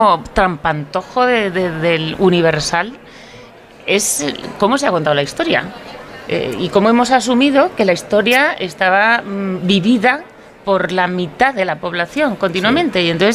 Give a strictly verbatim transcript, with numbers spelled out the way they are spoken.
trampantojo de, de, del Universal es cómo se ha contado la historia eh, y cómo hemos asumido que la historia estaba mmm, vivida por la mitad de la población continuamente, sí. Y entonces